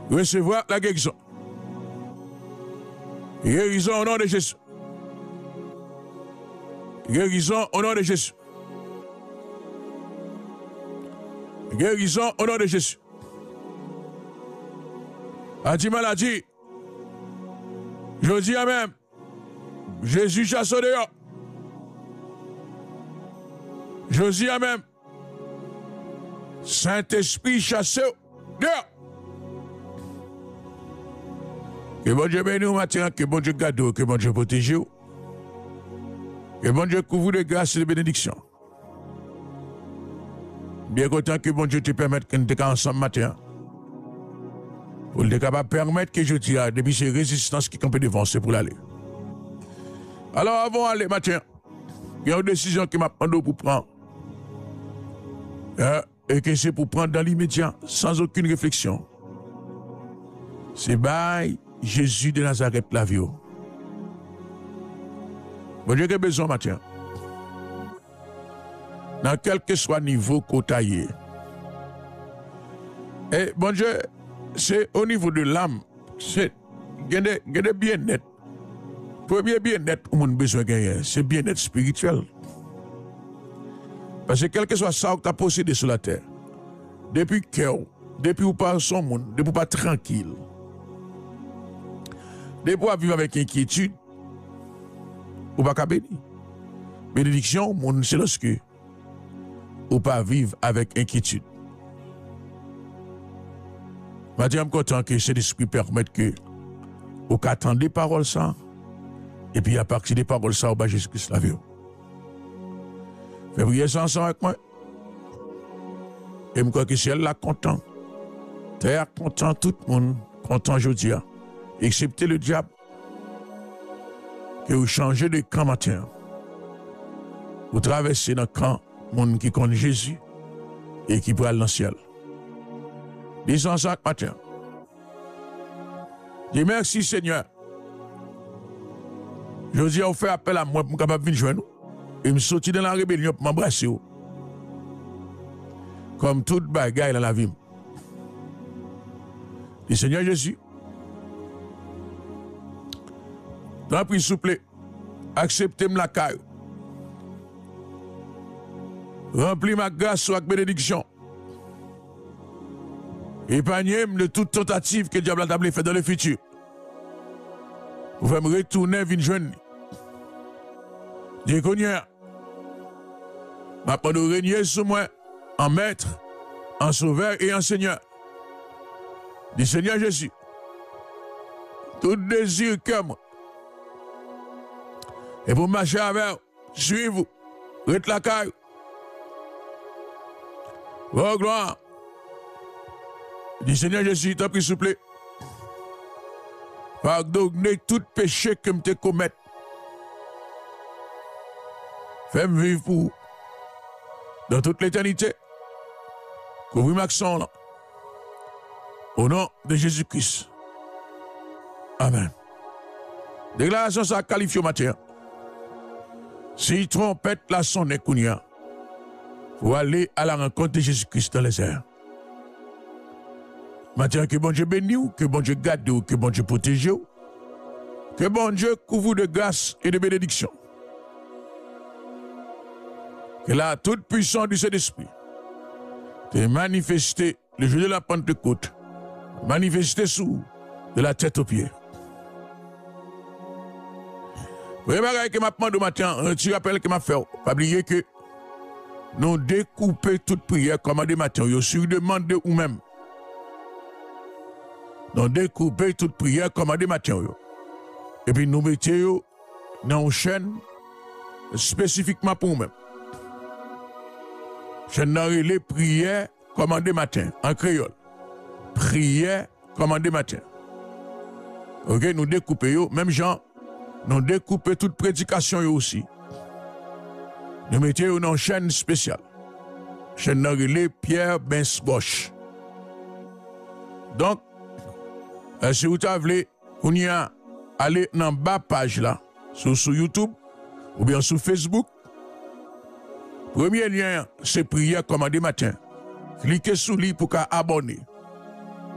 recevoir la guérison. Guérison au nom de Jésus. Guérison au nom de Jésus. Guérison au nom de Jésus. Anti-maladie. Je dis à même. Jésus chasse dehors. Je dis à même. Saint-Esprit chasse dehors. Que bon Dieu bénisse matin, que bon Dieu garde, que bon Dieu protège. Que bon Dieu couvre de grâce et de bénédiction. Bien content que bon Dieu te permette que nous soyons ensemble matin. Pour être capable de permettre que je tire depuis ces résistances qui campent devant, c'est pour l'aller. Alors avant d'aller matin, il y a une décision qui m'a demandé pour prendre. Et que c'est pour prendre dans l'immédiat, sans aucune réflexion. C'est bail Jésus de Nazareth la vie. Bon Dieu a besoin matin. Dans quel que soit niveau qu'on taille. Et bon Dieu, c'est au niveau de l'âme, c'est gagner bien-être. Premier bien-être, on a besoin de gagner, c'est bien-être spirituel. Parce que quel que soit ça que tu as possédé sur la terre, depuis cœur, depuis ou pas son monde, depuis pas tranquille, depuis vivre avec inquiétude, ou pas qu'à bénir. Bénédiction, mon c'est lorsque ou pas vivre avec inquiétude. Je suis content que cet esprit permette que vous attendez des paroles ça, et puis à partir des paroles ça, vous Jésus-Christ la vie. Faites prier ça ensemble avec moi. Et je crois que si elle là content, terre content, tout le monde content aujourd'hui, excepté le diable, que vous changez de camp matin. Vous traversez dans le camp, monde qui connaît Jésus et qui peut aller dans le ciel. Disons ça matin. Dis merci Seigneur. Je dis on fait appel à moi pour capable venir joindre nous. Et me sortir dans la rébellion pour m'embrasser. Comme toute bagaille dans la vie. Dis Seigneur Jésus. T'en prie s'il vous plaît. Acceptez-moi la caille. Remplis ma grâce avec bénédiction. Épargnez-moi de toute tentative que le diable a fait dans le futur. Vous pouvez me retourner, venir joindre. Dieu connaît. Maintenant, de régner sur moi en maître, en sauveur et en seigneur. Du Seigneur Jésus. Tout désir que moi. Et pour marcher avec, suivez-vous. Rete la caille. Oh gloire. Du Seigneur Jésus, t'en prie, s'il vous plaît. Pardonnez tout péché que je commette. Fais-moi vivre pour vous. Dans toute l'éternité. Couvre ma sang là. Au nom de Jésus-Christ. Amen. Déclaration ça qualifie au matin. Si trompette la sonne kounia, faut aller à la rencontre de Jésus-Christ dans les airs. Maintenant, que bon Dieu bénisse, que bon Dieu garde, que bon Dieu protège, que bon Dieu couvre de grâce et de bénédiction. Que la toute puissance du Saint-Esprit te manifester le jour de la Pentecôte, manifester sous de la tête aux pieds. Vous voyez que m'a demandé au matin, un petit rappel que m'a fait, pas oublier que nous découper toute prière comme des matins, vous sur demande de vous-même. Nous découper toute prière comme des matins. Et puis nous mettons dans une chaîne spécifiquement pour nous-mêmes. Chaîne dans les prières comme des matins, en créole. Prière comme des matins. Ok, nous découpons, même gens, nous découpons toute prédication aussi. Nous mettons dans une chaîne spéciale. Chaîne dans les Pierre Bensbosch. Donc, si vous voulez, on y a aller dans la bas page là, sur YouTube ou bien sur Facebook. Premier lien, c'est prière commandé matin. Cliquez sur lui pour abonner.